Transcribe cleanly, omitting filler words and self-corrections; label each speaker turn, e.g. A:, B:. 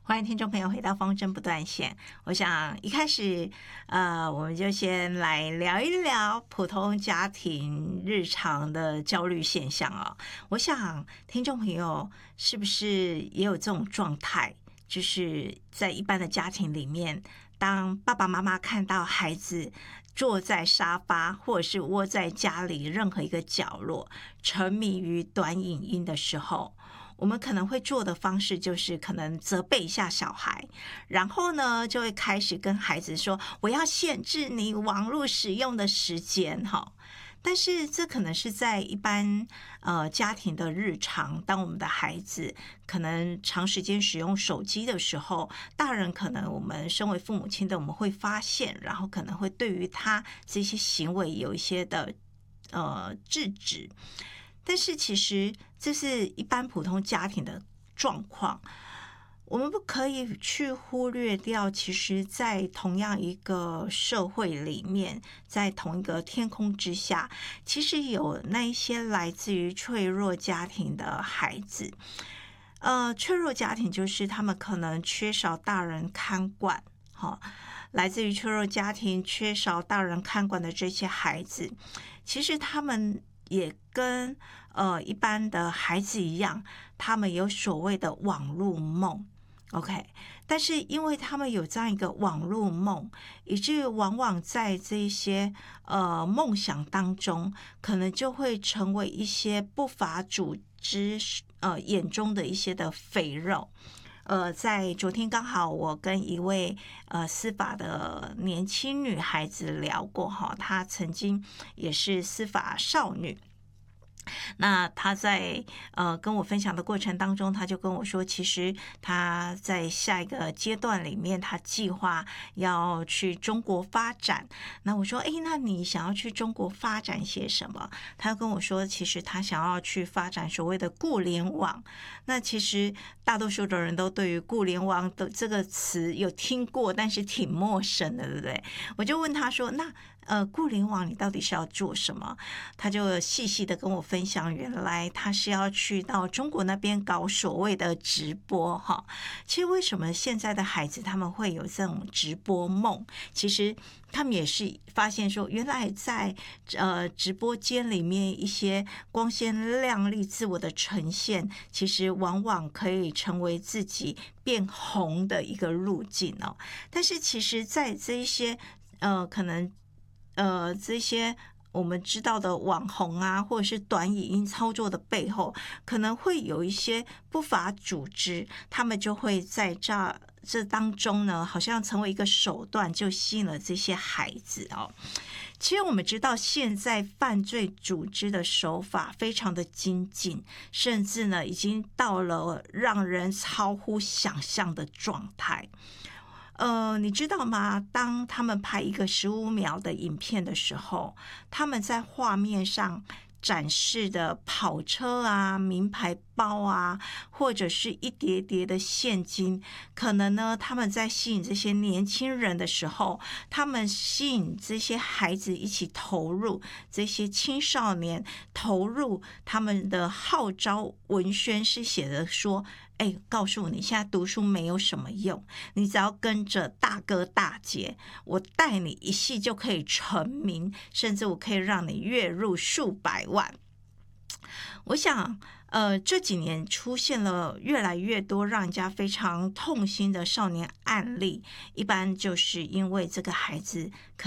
A: 欢迎听众朋友回到风筝不断线。我想一开始，我们就先来聊一聊普通家庭日常的焦虑现象哦。我想听众朋友是不是也有这种状态？就是在一般的家庭里面，当爸爸妈妈看到孩子坐在沙发或者是窝在家里任何一个角落，沉迷于短影音的时候，我们可能会做的方式就是可能责备一下小孩，然后呢就会开始跟孩子说我要限制你网络使用的时间哈。但是这可能是在一般家庭的日常，当我们的孩子可能长时间使用手机的时候，大人可能我们身为父母亲的我们会发现，然后可能会对于他这些行为有一些的制止。但是其实这是一般普通家庭的状况，我们不可以去忽略掉，其实在同样一个社会里面，在同一个天空之下，其实有那一些来自于脆弱家庭的孩子。脆弱家庭就是他们可能缺少大人看管，来自于脆弱家庭缺少大人看管的这些孩子，其实他们也跟一般的孩子一样，他们有所谓的网络梦。OK， 但是因为他们有这样一个网络梦，以至于往往在这些梦想当中，可能就会成为一些不法组织眼中的一些的肥肉。在昨天刚好我跟一位司法的年轻女孩子聊过哈，她曾经也是司法少女。那他在跟我分享的过程当中，他就跟我说，其实他在下一个阶段里面，他计划要去中国发展。那我说，诶，那你想要去中国发展些什么？他跟我说，其实他想要去发展所谓的互联网。那其实大多数的人都对于互联网的这个词有听过，但是挺陌生的，对不对？我就问他说，那互联网你到底是要做什么？他就细细的跟我分享，原来他是要去到中国那边搞所谓的直播哈。其实为什么现在的孩子他们会有这种直播梦？其实他们也是发现说，原来在直播间里面一些光鲜亮丽自我的呈现，其实往往可以成为自己变红的一个路径哦。但是其实在这一些可能这些我们知道的网红啊，或者是短影音操作的背后，可能会有一些不法组织，他们就会在这当中呢，好像成为一个手段，就吸引了这些孩子哦。其实我们知道，现在犯罪组织的手法非常的精进，甚至呢，已经到了让人超乎想象的状态。你知道吗？当他们拍一个15秒的影片的时候，他们在画面上展示的跑车啊、名牌包啊，或者是一叠叠的现金，可能呢，他们在吸引这些年轻人的时候，他们吸引这些孩子一起投入，这些青少年投入他们的号召文宣是写的说，告诉你现在读书没有什么用，你只要跟着大哥大姐，我带你一系就可以成名，甚至我可以让你月入数百万。我想这几年出现了越来越多让人家非常痛心的少年案例，一般就是因为这个孩子